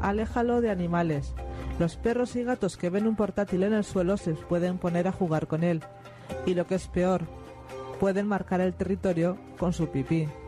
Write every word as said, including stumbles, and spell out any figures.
aléjalo de animales. Los perros y gatos que ven un portátil en el suelo se pueden poner a jugar con él. Y lo que es peor, pueden marcar el territorio con su pipí.